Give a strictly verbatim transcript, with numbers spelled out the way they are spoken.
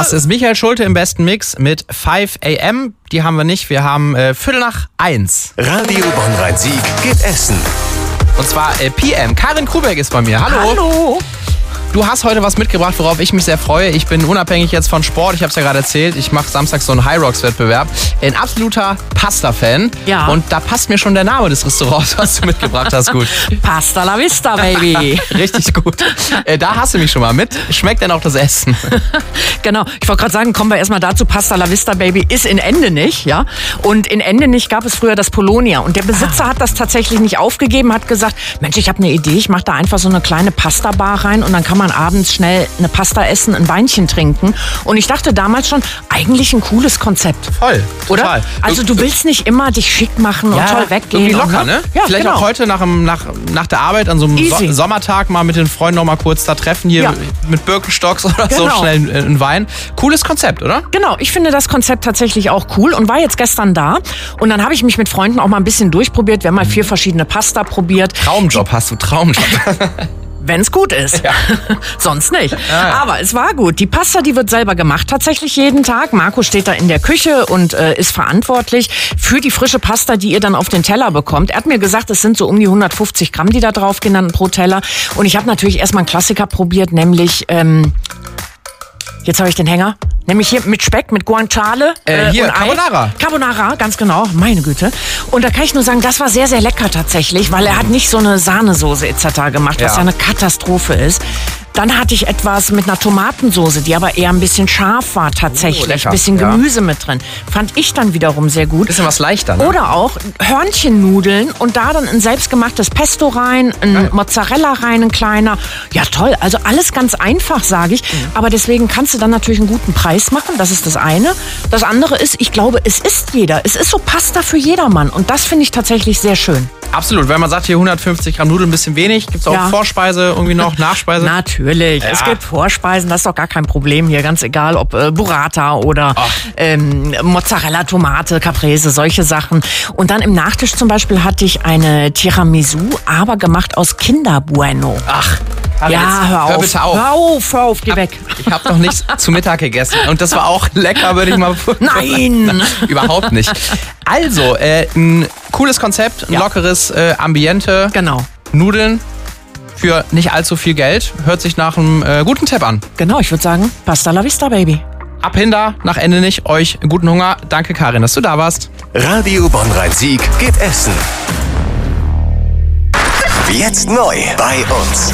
Das ist Michael Schulte im besten Mix mit fünf a m. Die haben wir nicht, wir haben äh, Viertel nach eins. Radio Bonn-Rhein-Sieg geht essen. Und zwar äh, P M. Karin Krubeck ist bei mir. Hallo. Hallo. Du hast heute was mitgebracht, worauf ich mich sehr freue. Ich bin unabhängig jetzt von Sport, ich habe es ja gerade erzählt. Ich mache samstags so einen High-Rocks-Wettbewerb. Ein absoluter Pasta-Fan. Ja. Und da passt mir schon der Name des Restaurants, was du mitgebracht hast, gut. Pasta la vista, baby. Richtig gut. Äh, da hast du mich schon mal mit. Schmeckt denn auch das Essen? Genau. Ich wollte gerade sagen, kommen wir erstmal dazu. Pasta la vista, baby ist in Endenich, ja. Und in Endenich gab es früher das Polonia. Und der Besitzer ah. hat das tatsächlich nicht aufgegeben, hat gesagt, Mensch, ich habe eine Idee, ich mache da einfach so eine kleine Pasta-Bar rein und dann kann man abends schnell eine Pasta essen, ein Weinchen trinken. Und ich dachte damals schon, eigentlich ein cooles Konzept. Voll, total. Oder? Also du willst nicht immer dich schick machen ja, und toll weggehen. Irgendwie locker, und, ne? Ja, Vielleicht genau. auch heute nach, dem, nach, nach der Arbeit an so einem so- Sommertag mal mit den Freunden noch mal kurz da treffen, hier ja. mit Birkenstocks oder genau. so schnell einen Wein. Cooles Konzept, oder? Genau, ich finde das Konzept tatsächlich auch cool und war jetzt gestern da. Und dann habe ich mich mit Freunden auch mal ein bisschen durchprobiert. Wir haben mal vier verschiedene Pasta probiert. Traumjob hast du, Traumjob. Wenn's gut ist. Ja. Sonst nicht. Ah, ja. Aber es war gut. Die Pasta, die wird selber gemacht tatsächlich jeden Tag. Marco steht da in der Küche und äh, ist verantwortlich für die frische Pasta, die ihr dann auf den Teller bekommt. Er hat mir gesagt, es sind so um die hundertfünfzig Gramm, die da drauf gehen dann pro Teller. Und ich habe natürlich erstmal einen Klassiker probiert, nämlich... Ähm, Jetzt habe ich den Hänger. Nämlich hier mit Speck, mit Guanciale. Äh, hier, und Ei. Carbonara. Carbonara, ganz genau. Meine Güte. Und da kann ich nur sagen, das war sehr, sehr lecker tatsächlich, weil er hat nicht so eine Sahnesoße et cetera gemacht, was Ja. ja eine Katastrophe ist. Dann hatte ich etwas mit einer Tomatensoße, die aber eher ein bisschen scharf war tatsächlich. Oh, lecker. Ein bisschen Ja. Gemüse mit drin. Fand ich dann wiederum sehr gut. Bisschen was leichter, ne? Oder auch Hörnchennudeln und da dann ein selbstgemachtes Pesto rein, ein Geil. Mozzarella rein, ein kleiner. Ja toll, also alles ganz einfach, sage ich. Mhm. Aber deswegen kannst du dann natürlich einen guten Preis machen, das ist das eine. Das andere ist, ich glaube, es isst jeder. Es ist so Pasta für jedermann und das finde ich tatsächlich sehr schön. Absolut, wenn man sagt, hier hundertfünfzig Gramm Nudeln, ein bisschen wenig. Gibt es auch Ja. Vorspeise, irgendwie noch Nachspeise? Natürlich, Ja. es gibt Vorspeisen, das ist doch gar kein Problem hier, ganz egal, ob äh, Burrata oder ähm, Mozzarella, Tomate, Caprese, solche Sachen. Und dann im Nachtisch zum Beispiel hatte ich eine Tiramisu, aber gemacht aus Kinder Bueno. Ach, Ja, hör auf. Hör bitte auf. Hör auf, hör auf, geh weg. Ich habe noch nichts zu Mittag gegessen und das war auch lecker, würde ich mal... Nein! Überhaupt nicht. Also, äh, ein cooles Konzept, ein Ja. lockeres äh, Ambiente. Genau. Nudeln für nicht allzu viel Geld. Hört sich nach einem äh, guten Tipp an. Genau, ich würde sagen, Pasta la vista, baby. Ab hinter, nach Ende nicht. Euch guten Hunger. Danke, Karin, dass du da warst. Radio Bonn-Rhein-Sieg geht essen. Jetzt neu bei uns.